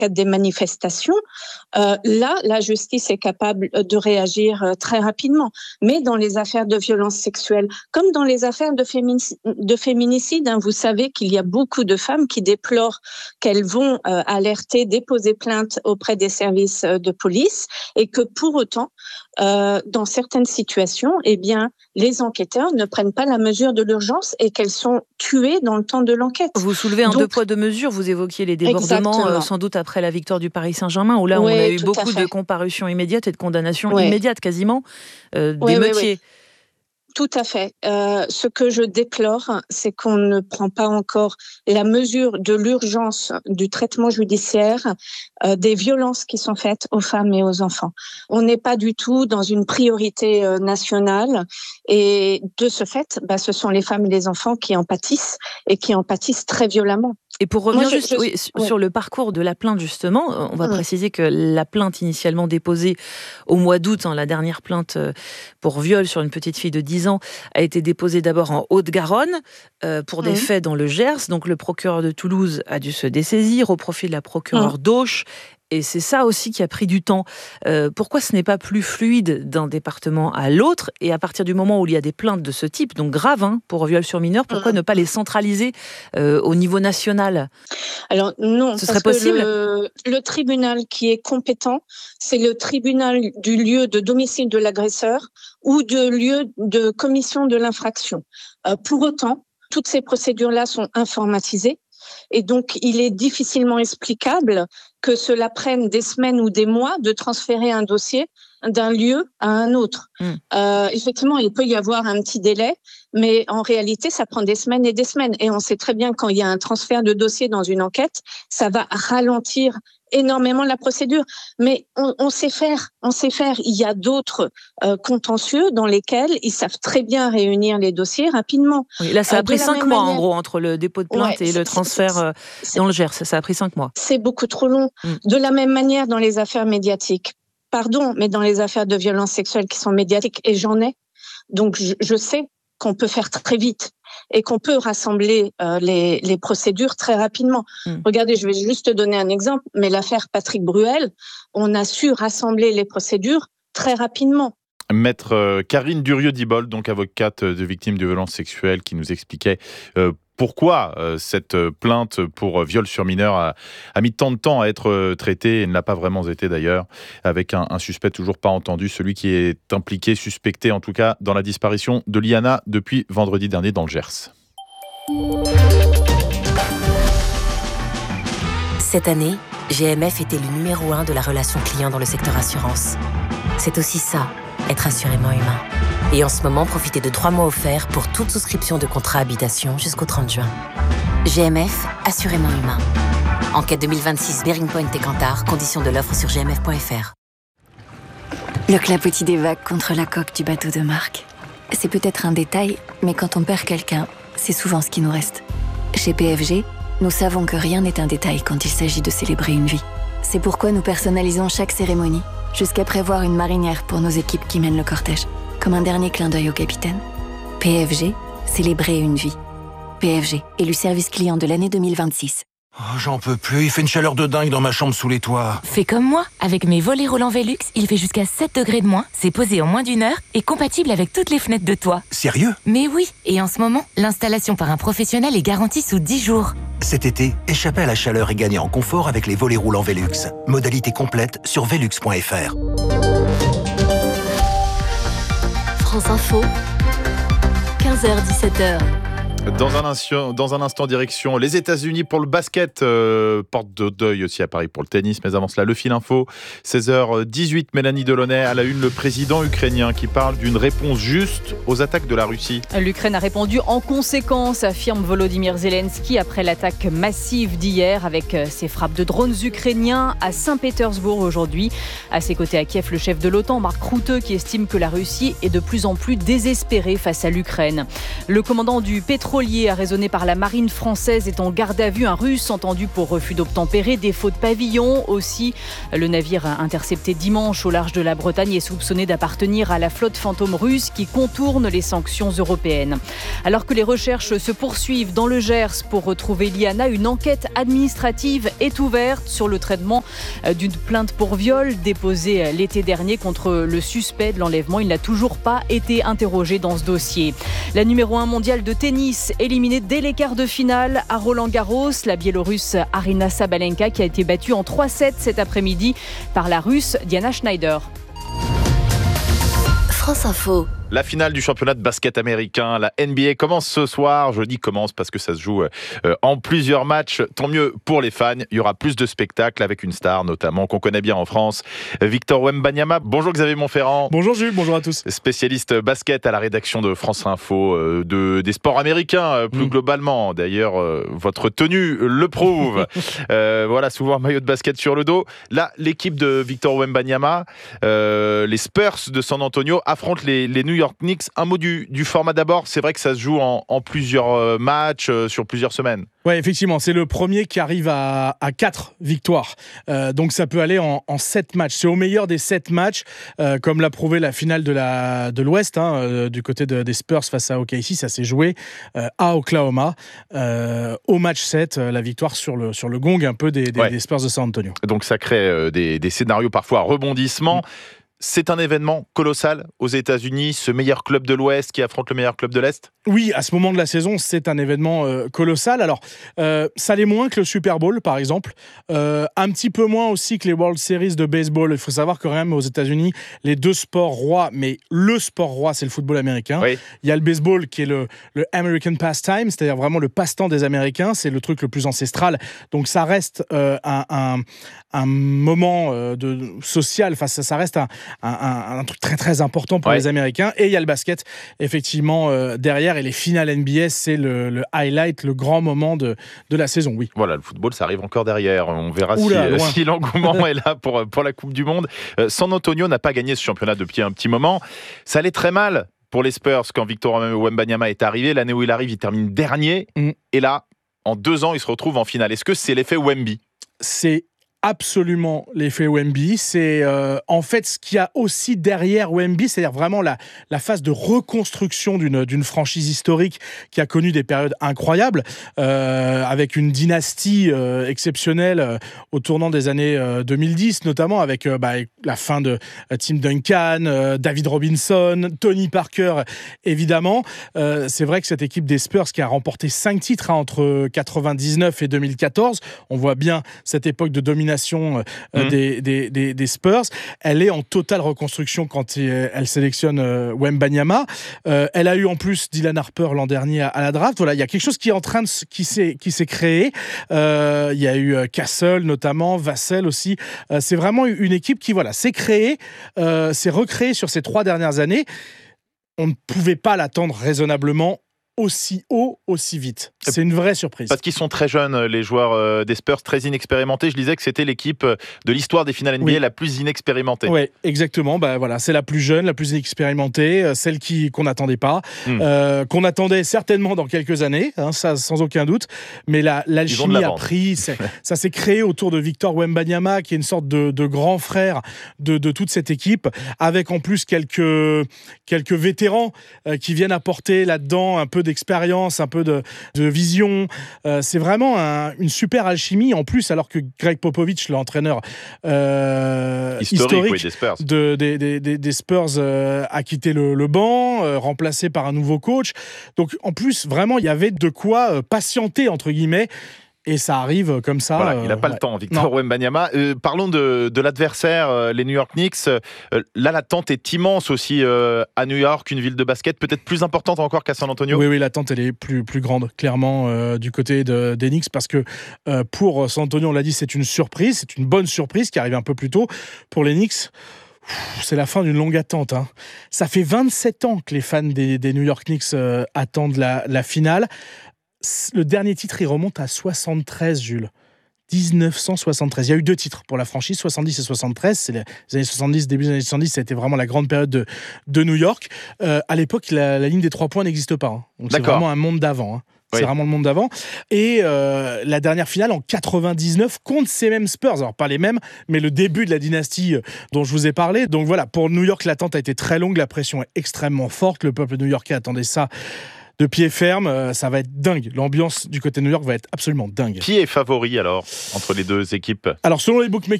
cadre des manifestations, là, la justice est capable de réagir très rapidement. Mais dans les affaires de violences sexuelles, comme dans les affaires de féminicide, vous savez qu'il y a beaucoup de femmes qui déplorent qu'elles vont alerter, déposer plainte auprès des services de police et que pour autant, dans certaines situations, les enquêteurs ne prennent pas la mesure de l'urgence et qu'elles sont tuées dans le temps de l'enquête. Vous soulevez un deux poids deux mesures, vous évoquiez les débordements, sans doute après la victoire du Paris Saint-Germain, où là on a eu beaucoup de comparutions immédiates et de condamnations immédiates quasiment des meutiers. Tout à fait. Ce que je déplore, c'est qu'on ne prend pas encore la mesure de l'urgence du traitement judiciaire des violences qui sont faites aux femmes et aux enfants. On n'est pas du tout dans une priorité nationale et de ce fait, ce sont les femmes et les enfants qui en pâtissent et qui en pâtissent très violemment. Et pour revenir sur le parcours de la plainte, justement, on va préciser que la plainte initialement déposée au mois d'août, la dernière plainte pour viol sur une petite fille de 10 ans, a été déposée d'abord en Haute-Garonne pour des faits dans le Gers. Donc le procureur de Toulouse a dû se dessaisir au profit de la procureure d'Auch. Et c'est ça aussi qui a pris du temps. Pourquoi ce n'est pas plus fluide d'un département à l'autre ? Et à partir du moment où il y a des plaintes de ce type, donc graves pour viol sur mineur, pourquoi ne pas les centraliser au niveau national ? Alors non, ce serait possible. Le tribunal qui est compétent, c'est le tribunal du lieu de domicile de l'agresseur ou de lieu de commission de l'infraction. Pour autant, toutes ces procédures-là sont informatisées. Et donc, il est difficilement explicable que cela prenne des semaines ou des mois de transférer un dossier d'un lieu à un autre. Effectivement, il peut y avoir un petit délai, mais en réalité, ça prend des semaines et des semaines. Et on sait très bien quand il y a un transfert de dossier dans une enquête, ça va ralentir énormément la procédure. Mais on sait faire. Il y a d'autres contentieux dans lesquels ils savent très bien réunir les dossiers rapidement. Oui, là, ça a pris 5 mois, en gros, entre le dépôt de plainte et le transfert dans le Gers. Ça a pris 5 mois. C'est beaucoup trop long. De la même manière, dans les affaires médiatiques. Pardon, mais dans les affaires de violences sexuelles qui sont médiatiques, et j'en ai, donc je sais qu'on peut faire très vite et qu'on peut rassembler les procédures très rapidement. Regardez, je vais juste te donner un exemple, mais l'affaire Patrick Bruel, on a su rassembler les procédures très rapidement. Maître Karine Durieux-Dibold, donc avocate de victimes de violences sexuelles, qui nous expliquait pourquoi cette plainte pour viol sur mineur a mis tant de temps à être traitée et ne l'a pas vraiment été d'ailleurs, avec un suspect toujours pas entendu, celui qui est impliqué, suspecté en tout cas, dans la disparition de Liana depuis vendredi dernier dans le Gers. Cette année, GMF était le numéro 1 de la relation client dans le secteur assurance. C'est aussi ça, être assurément humain. Et en ce moment, profitez de 3 mois offerts pour toute souscription de contrat habitation jusqu'au 30 juin. GMF, assurément humain. Enquête 2026 Bearing Point et Kantar, conditions de l'offre sur gmf.fr. Le clapotis des vagues contre la coque du bateau de Marc. C'est peut-être un détail, mais quand on perd quelqu'un, c'est souvent ce qui nous reste. Chez PFG, nous savons que rien n'est un détail quand il s'agit de célébrer une vie. C'est pourquoi nous personnalisons chaque cérémonie, jusqu'à prévoir une marinière pour nos équipes qui mènent le cortège. Comme un dernier clin d'œil au capitaine. PFG, célébrer une vie. PFG, élu service client de l'année 2026. Oh, j'en peux plus, il fait une chaleur de dingue dans ma chambre sous les toits. Fais comme moi, avec mes volets roulants Velux, il fait jusqu'à 7 degrés de moins, c'est posé en moins d'1 heure et compatible avec toutes les fenêtres de toit. Sérieux ? Mais oui, et en ce moment, l'installation par un professionnel est garantie sous 10 jours. Cet été, échappez à la chaleur et gagnez en confort avec les volets roulants Velux. Modalité complète sur velux.fr. France Info, 15h-17h. Dans un instant, direction les États-Unis pour le basket, porte de deuil aussi à Paris pour le tennis, mais avant cela, le fil info, 16h18, Mélanie Delaunay, à la une, le président ukrainien qui parle d'une réponse juste aux attaques de la Russie. L'Ukraine a répondu en conséquence, affirme Volodymyr Zelensky, après l'attaque massive d'hier avec ses frappes de drones ukrainiens à Saint-Pétersbourg aujourd'hui. À ses côtés à Kiev, le chef de l'OTAN, Mark Rutte, qui estime que la Russie est de plus en plus désespérée face à l'Ukraine. Le commandant du pétrole pétrolier arraisonné par la marine française est en garde à vue. Un Russe entendu pour refus d'obtempérer, défaut de pavillon. Aussi, le navire intercepté dimanche au large de la Bretagne est soupçonné d'appartenir à la flotte fantôme russe qui contourne les sanctions européennes. Alors que les recherches se poursuivent dans le Gers pour retrouver Liana, une enquête administrative est ouverte sur le traitement d'une plainte pour viol déposée l'été dernier contre le suspect de l'enlèvement. Il n'a toujours pas été interrogé dans ce dossier. La numéro 1 mondiale de tennis, éliminée dès les quarts de finale à Roland-Garros. La Biélorusse Aryna Sabalenka qui a été battue en 3-7 cet après-midi par la Russe Diana Schneider. France Info. La finale du championnat de basket américain, la NBA, commence ce soir. Je dis commence parce que ça se joue en plusieurs matchs. Tant mieux pour les fans. Il y aura plus de spectacles avec une star notamment qu'on connaît bien en France, Victor Wembanyama. Bonjour Xavier Montferrand. Bonjour Jules, bonjour à tous. Spécialiste basket à la rédaction de France Info, des sports américains plus globalement. D'ailleurs, votre tenue le prouve. Voilà, souvent un maillot de basket sur le dos. Là, l'équipe de Victor Wembanyama, les Spurs de San Antonio affrontent les New York Knicks. Un mot du format d'abord. C'est vrai que ça se joue en plusieurs matchs sur plusieurs semaines. Ouais, effectivement, c'est le premier qui arrive à 4 victoires. Donc ça peut aller en 7 matchs. C'est au meilleur des 7 matchs, comme l'a prouvé la finale de l'Ouest, du côté des Spurs face à OKC. Ça s'est joué à Oklahoma. Au match 7, la victoire sur le gong un peu des Spurs de San Antonio. Donc ça crée des scénarios parfois à rebondissement. C'est un événement colossal aux États-Unis, ce meilleur club de l'Ouest qui affronte le meilleur club de l'Est ? Oui, à ce moment de la saison, c'est un événement colossal. Alors, ça l'est moins que le Super Bowl, par exemple. Un petit peu moins aussi que les World Series de baseball. Il faut savoir que quand même, aux États-Unis, les deux sports rois, mais le sport roi, c'est le football américain. Oui. Il y a le baseball qui est le American pastime, c'est-à-dire vraiment le passe-temps des Américains. C'est le truc le plus ancestral. Donc, ça reste un moment social. Enfin, ça reste un truc très, très important pour les Américains. Et il y a le basket, effectivement, derrière. Et les finales NBA, c'est le highlight, le grand moment de la saison, oui. Voilà, le football, ça arrive encore derrière. On verra si l'engouement est là pour la Coupe du Monde. San Antonio n'a pas gagné ce championnat depuis un petit moment. Ça allait très mal pour les Spurs quand Victor Wembanyama est arrivé. L'année où il arrive, il termine dernier. Et là, en 2 ans, il se retrouve en finale. Est-ce que c'est l'effet Wemby ? C'est absolument l'effet Wemby. C'est en fait ce qu'il y a aussi derrière Wemby, c'est-à-dire vraiment la phase de reconstruction d'une franchise historique qui a connu des périodes incroyables, avec une dynastie exceptionnelle au tournant des années 2010, notamment avec la fin de Tim Duncan, David Robinson, Tony Parker, évidemment. C'est vrai que cette équipe des Spurs qui a remporté 5 titres entre 99 et 2014, on voit bien cette époque de domination des Spurs. Elle est en totale reconstruction quand elle sélectionne Wembanyama. Elle a eu en plus Dylan Harper l'an dernier à la draft. Voilà, il y a quelque chose qui est en train qui s'est créé. Il y a eu Castle notamment, Vassell aussi. C'est vraiment une équipe qui s'est créée, s'est recréée sur ces 3 dernières années. On ne pouvait pas l'attendre raisonnablement aussi haut, aussi vite. C'est une vraie surprise. Parce qu'ils sont très jeunes, les joueurs des Spurs, très inexpérimentés. Je disais que c'était l'équipe de l'histoire des finales NBA la plus inexpérimentée. Oui, exactement. C'est la plus jeune, la plus inexpérimentée, celle qu'on n'attendait pas, qu'on attendait certainement dans quelques années, ça sans aucun doute. Mais l'alchimie a pris. Ça s'est créé autour de Victor Wembanyama, qui est une sorte de grand frère de toute cette équipe, avec en plus quelques vétérans qui viennent apporter là-dedans un peu d'expérience, un peu de vision. C'est vraiment une super alchimie. En plus, alors que Greg Popovich, l'entraîneur historique des Spurs, a quitté le banc, remplacé par un nouveau coach. Donc, en plus, vraiment, il y avait de quoi patienter, entre guillemets. Et ça arrive comme ça. Voilà, il n'a pas le temps, Victor Wembanyama. Parlons de l'adversaire, les New York Knicks. Là, l'attente est immense aussi à New York, une ville de basket peut-être plus importante encore qu'à San Antonio. Oui, l'attente, elle est plus grande, clairement, du côté des Knicks, parce que pour San Antonio, on l'a dit, c'est une surprise, c'est une bonne surprise qui arrive un peu plus tôt. Pour les Knicks, c'est la fin d'une longue attente. Ça fait 27 ans que les fans des New York Knicks attendent la finale. Le dernier titre, il remonte à 73, Jules. 1973. Il y a eu 2 titres pour la franchise, 70 et 73. C'est les années 70, début des années 70, ça a été vraiment la grande période de New York. À l'époque, la ligne des 3 points n'existe pas. Hein. Donc c'est vraiment un monde d'avant. Hein. C'est vraiment le monde d'avant. Et la dernière finale en 99 contre ces mêmes Spurs. Alors pas les mêmes, mais le début de la dynastie dont je vous ai parlé. Donc voilà, pour New York, l'attente a été très longue. La pression est extrêmement forte. Le peuple new-yorkais attendait ça de pied ferme. Ça va être dingue. L'ambiance du côté de New York va être absolument dingue. Qui est favori alors entre les deux équipes ? Alors selon les bookmakers,